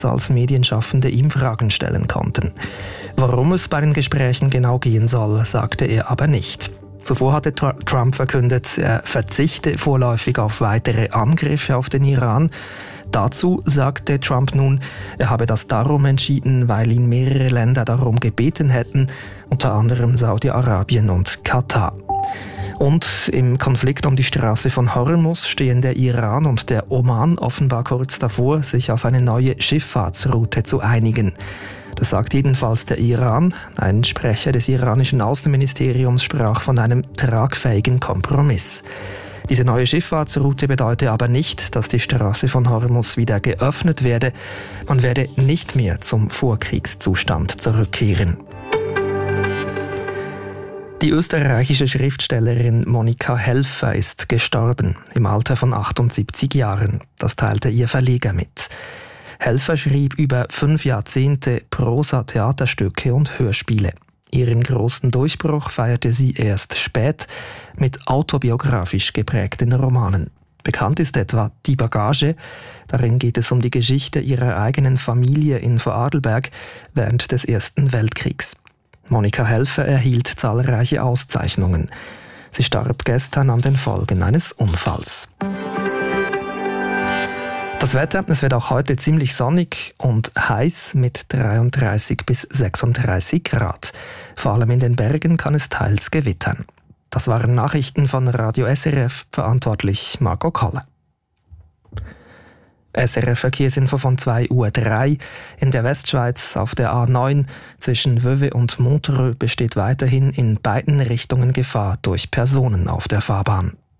als Medienschaffende ihm Fragen stellen konnten. Worum es bei den Gesprächen genau gehen soll, sagte er aber nicht. Zuvor hatte Trump verkündet, er verzichte vorläufig auf weitere Angriffe auf den Iran. Dazu sagte Trump nun, er habe das darum entschieden, weil ihn mehrere Länder darum gebeten hätten, unter anderem Saudi-Arabien und Katar. Und im Konflikt um die Straße von Hormuz stehen der Iran und der Oman offenbar kurz davor, sich auf eine neue Schifffahrtsroute zu einigen. Das sagt jedenfalls der Iran. Ein Sprecher des iranischen Außenministeriums sprach von einem tragfähigen Kompromiss. Diese neue Schifffahrtsroute bedeute aber nicht, dass die Straße von Hormuz wieder geöffnet werde. Man werde nicht mehr zum Vorkriegszustand zurückkehren. Die österreichische Schriftstellerin Monika Helfer ist gestorben, im Alter von 78 Jahren. Das teilte ihr Verleger mit. Helfer schrieb über 5 Jahrzehnte Prosa, Theaterstücke und Hörspiele. Ihren großen Durchbruch feierte sie erst spät mit autobiografisch geprägten Romanen. Bekannt ist etwa Die Bagage. Darin geht es um die Geschichte ihrer eigenen Familie in Vorarlberg während des Ersten Weltkriegs. Monika Helfer erhielt zahlreiche Auszeichnungen. Sie starb gestern an den Folgen eines Unfalls. Das Wetter, es wird auch heute ziemlich sonnig und heiß mit 33 bis 36 Grad. Vor allem in den Bergen kann es teils gewittern. Das waren Nachrichten von Radio SRF, verantwortlich Marco Koller. SRF Verkehrsinfo von 2:03 Uhr. In der Westschweiz auf der A9 zwischen Vevey und Montreux besteht weiterhin in beiden Richtungen Gefahr durch Personen auf der Fahrbahn.